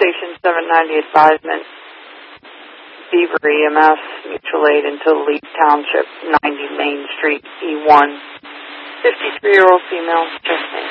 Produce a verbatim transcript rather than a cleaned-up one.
Station seven ninety advisement, Beaver E M S, mutual aid into Lee Township, ninety Main Street, E one. fifty-three-year-old female, chest pain.